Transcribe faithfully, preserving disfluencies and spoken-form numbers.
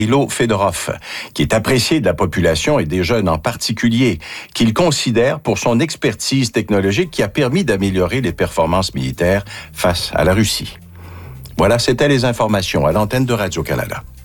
Kirilo Fedorov, qui est apprécié de la population et des jeunes en particulier, qu'il considère pour son expertise technologique qui a permis d'améliorer les performances militaires face à la Russie. Voilà, c'était les informations à l'antenne de Radio-Canada.